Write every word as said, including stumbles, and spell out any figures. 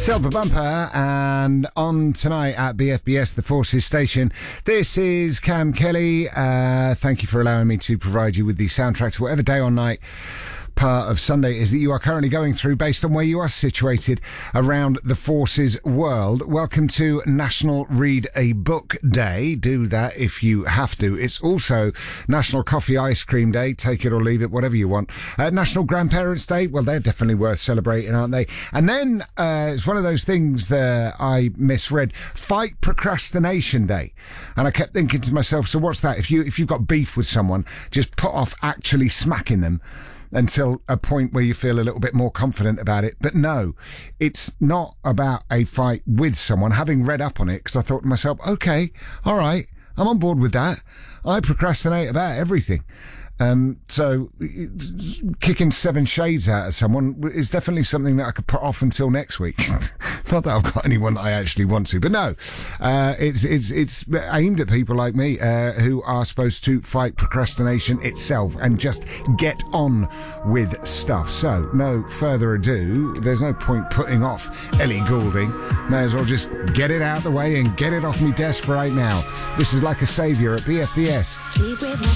Silver Bumper, and on tonight at B F B S, the Forces Station. This is Cam Kelly. Uh, thank you for allowing me to provide you with the soundtrack to whatever day or night part of Sunday is that you are currently going through based on where you are situated around the Forces world. Welcome to National Read a Book Day. Do that if you have to. It's also National Coffee Ice Cream Day. Take it or leave it, whatever you want. Uh, National Grandparents Day. Well, they're definitely worth celebrating, aren't they? And then uh, it's one of those things that I misread. Fight Procrastination Day. And I kept thinking to myself, so what's that? If you, if you've got beef with someone, just put off actually smacking them until a point where you feel a little bit more confident about it. But no, it's not about a fight with someone. Having read up on it, because I thought to myself, okay, all right, I'm on board with that. I procrastinate about everything. Um, so kicking seven shades out of someone is definitely something that I could put off until next week. Not that I've got anyone that I actually want to, but no, uh, it's, it's, it's aimed at people like me, uh, who are supposed to fight procrastination itself and just get on with stuff. So no further ado, there's no point putting off Ellie Goulding. May as well just get it out the way and get it off me desk right now. This is Like a Saviour at B F B S. Sleep with my